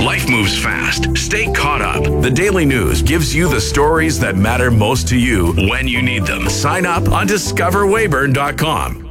Life moves fast. Stay caught up. The Daily News gives you the stories that matter most to you when you need them. Sign up on discoverweyburn.com.